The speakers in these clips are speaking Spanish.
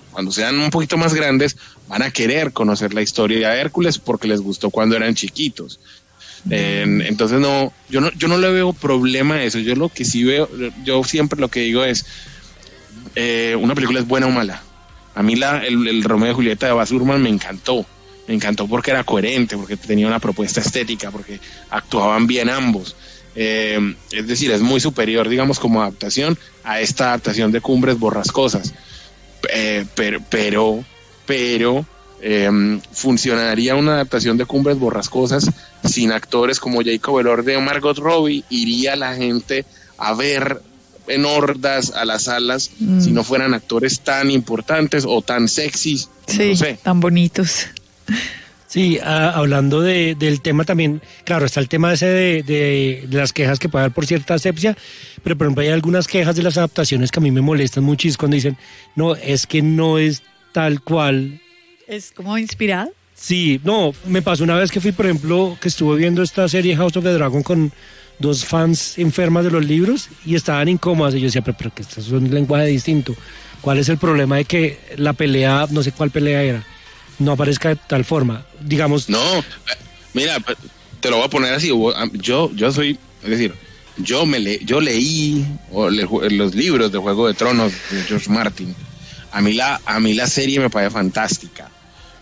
cuando sean un poquito más grandes, van a querer conocer la historia de Hércules porque les gustó cuando eran chiquitos. Entonces yo no le veo problema a eso. Yo lo que sí veo, yo siempre lo que digo es, una película es buena o mala. A mí el Romeo y Julieta de Baz Luhrmann me encantó porque era coherente, porque tenía una propuesta estética, porque actuaban bien ambos. Es decir, es muy superior, digamos, como adaptación a esta adaptación de Cumbres Borrascosas. Pero funcionaría una adaptación de Cumbres Borrascosas sin actores como Jacob Elordi o Margot Robbie. Iría la gente a ver en hordas a las salas si no fueran actores tan importantes o tan sexys, sí, no sé, tan bonitos. Sí, hablando del tema también, claro, está el tema ese de las quejas que puede haber por cierta asepsia, pero por ejemplo hay algunas quejas de las adaptaciones que a mí me molestan muchísimo cuando dicen, no, es que no es tal cual. ¿Es como inspirado? Sí, no, me pasó una vez que fui, por ejemplo, que estuve viendo esta serie House of the Dragon con dos fans enfermas de los libros y estaban incómodas y yo decía, pero que esto es un lenguaje distinto. ¿Cuál es el problema de que la pelea, no sé cuál pelea era, no aparezca de tal forma? Digamos... No, mira, te lo voy a poner así, yo soy, es decir, yo leí los libros de Juego de Tronos de George Martin. A mí la serie me parece fantástica.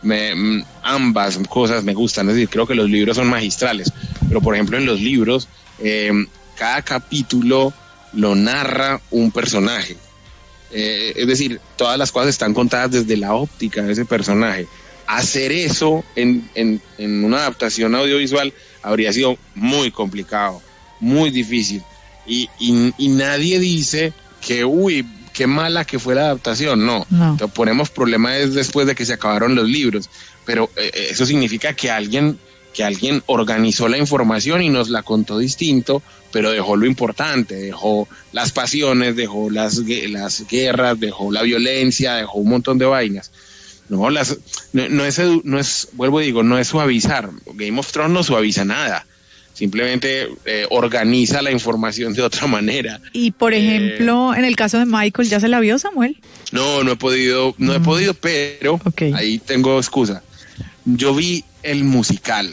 Ambas cosas me gustan, es decir, creo que los libros son magistrales, pero por ejemplo en los libros cada capítulo lo narra un personaje, es decir, todas las cosas están contadas desde la óptica de ese personaje. Hacer eso en una adaptación audiovisual habría sido muy complicado, muy difícil, y nadie dice que qué mala que fue la adaptación, no. Ponemos problemas después de que se acabaron los libros, pero eso significa que alguien organizó la información y nos la contó distinto, pero dejó lo importante, dejó las pasiones, dejó las guerras, dejó la violencia, dejó un montón de vainas. No es, vuelvo y digo, no es suavizar. Game of Thrones no suaviza nada. Simplemente organiza la información de otra manera. Y por ejemplo, en el caso de Michael, ¿ya se la vio, Samuel? No he podido, pero okay, ahí tengo excusa. Yo vi el musical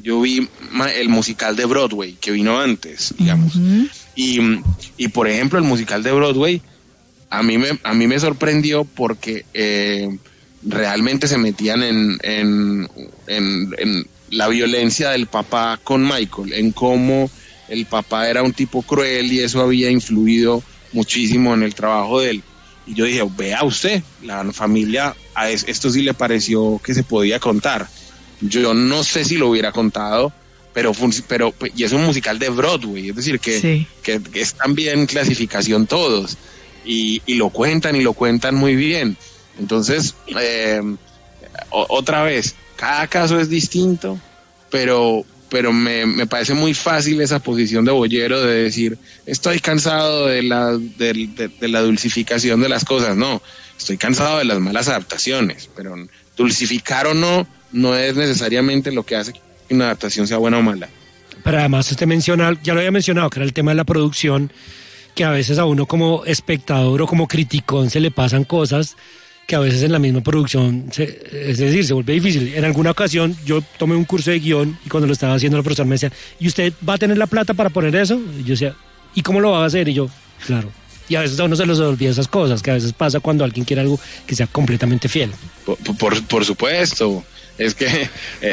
de Broadway, que vino antes, digamos. Y por ejemplo, el musical de Broadway, a mí me sorprendió porque realmente se metían en la violencia del papá con Michael, en cómo el papá era un tipo cruel y eso había influido muchísimo en el trabajo de él. Y yo dije, vea usted, la familia, a esto sí le pareció que se podía contar. Yo no sé si lo hubiera contado, pero y es un musical de Broadway, es decir, que es también clasificación todos, y lo cuentan muy bien. Entonces, otra vez, cada caso es distinto, pero me parece muy fácil esa posición de boyero de decir, estoy cansado de la dulcificación de las cosas. No, estoy cansado de las malas adaptaciones, pero dulcificar o no es necesariamente lo que hace que una adaptación sea buena o mala. Pero además usted menciona, ya lo había mencionado, que era el tema de la producción, que a veces a uno como espectador o como criticón se le pasan cosas que a veces en la misma producción, es decir, se vuelve difícil. En alguna ocasión yo tomé un curso de guión y cuando lo estaba haciendo el profesor me decía, ¿y usted va a tener la plata para poner eso? Y yo decía, ¿y cómo lo va a hacer? Y yo, claro. Y a veces a uno se les olvida esas cosas, que a veces pasa cuando alguien quiere algo que sea completamente fiel. Por supuesto, es que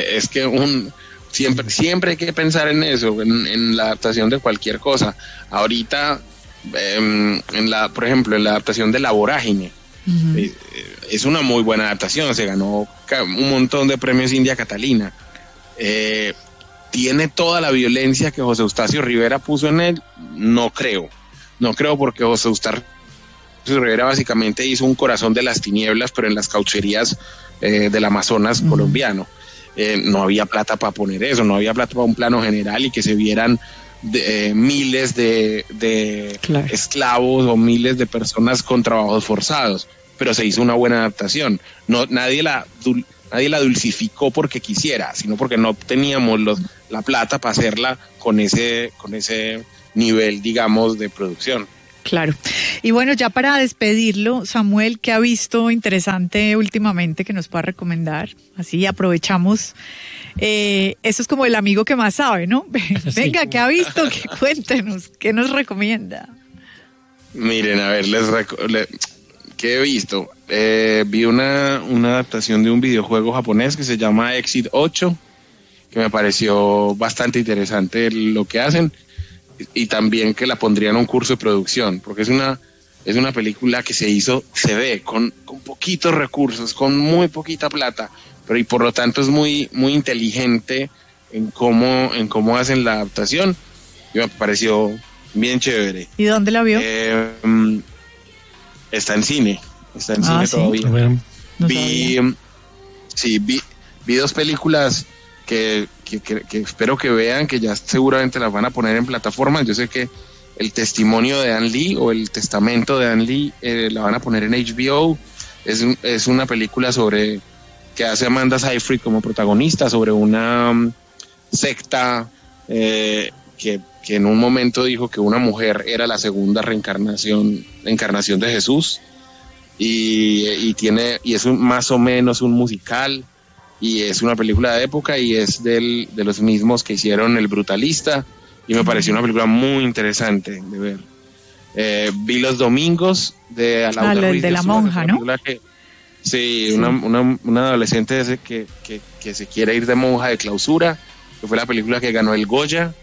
siempre hay que pensar en eso, en la adaptación de cualquier cosa. Ahorita, por ejemplo, en la adaptación de La Vorágine, es una muy buena adaptación, se ganó un montón de premios India Catalina. ¿Tiene toda la violencia que José Eustacio Rivera puso en él? No creo porque José Eustacio Rivera básicamente hizo Un Corazón de las Tinieblas, pero en las caucherías del Amazonas colombiano. No había plata para poner eso, no había plata para un plano general y que se vieran miles de esclavos o miles de personas con trabajos forzados, pero se hizo una buena adaptación. Nadie la dulcificó porque quisiera, sino porque no teníamos la plata para hacerla con ese nivel, digamos, de producción. Claro. Y bueno, ya para despedirlo, Samuel, ¿qué ha visto interesante últimamente que nos pueda recomendar? Así aprovechamos. Eso es como el amigo que más sabe, ¿no? Venga, ¿qué ha visto? Cuéntenos, ¿qué nos recomienda? Miren, a ver, ¿qué he visto? Vi una adaptación de un videojuego japonés que se llama Exit 8, que me pareció bastante interesante lo que hacen, y también que la pondría en un curso de producción, porque es una película que se ve con poquitos recursos, con muy poquita plata, pero y por lo tanto es muy, muy inteligente en cómo hacen la adaptación, y me pareció bien chévere. ¿Y dónde la vio? Está en cine ¿sí? Todavía. Bueno, No vi dos películas que espero que vean, que ya seguramente las van a poner en plataformas. Yo sé que el testimonio de Ann Lee o el testamento de Ann Lee la van a poner en HBO. Es una película que hace Amanda Seyfried como protagonista, sobre una secta que en un momento dijo que una mujer era la segunda encarnación de Jesús, y es más o menos un musical, y es una película de época, y es de los mismos que hicieron El Brutalista, y me pareció una película muy interesante de ver. Vi Los Domingos de Alauda Ruiz de la monja, ¿no? Sí, una adolescente que se quiere ir de monja de clausura, que fue la película que ganó el Goya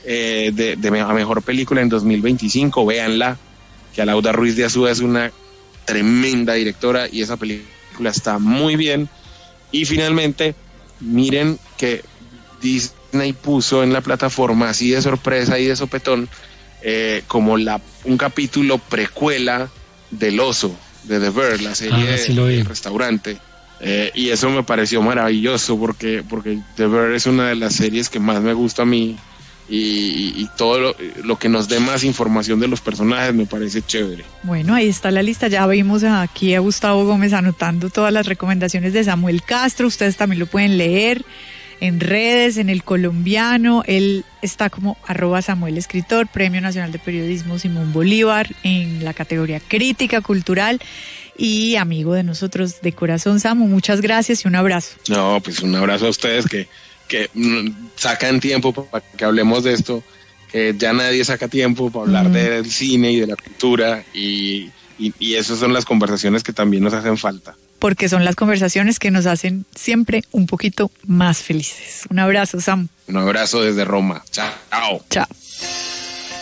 a mejor película en 2025. Véanla, que Alauda Ruiz de Azúa es una tremenda directora, y esa película está muy bien. Y finalmente, miren que Disney puso en la plataforma, así de sorpresa y de sopetón, como un capítulo precuela del Oso, de The Bear, la serie del restaurante. Y eso me pareció maravilloso, porque The Bear es una de las series que más me gusta a mí, y todo lo que nos dé más información de los personajes me parece chévere. Bueno, ahí está la lista. Ya vimos aquí a Gustavo Gómez anotando todas las recomendaciones de Samuel Castro. Ustedes también lo pueden leer en redes, en El Colombiano. Él está como @Samuel Escritor, Premio Nacional de Periodismo Simón Bolívar en la categoría Crítica Cultural, y amigo de nosotros de corazón. Samu, muchas gracias y un abrazo. No, pues un abrazo a ustedes que sacan tiempo para que hablemos de esto, que ya nadie saca tiempo para hablar del cine y de la cultura, y esas son las conversaciones que también nos hacen falta. Porque son las conversaciones que nos hacen siempre un poquito más felices. Un abrazo, Sam. Un abrazo desde Roma. Chao. Chao.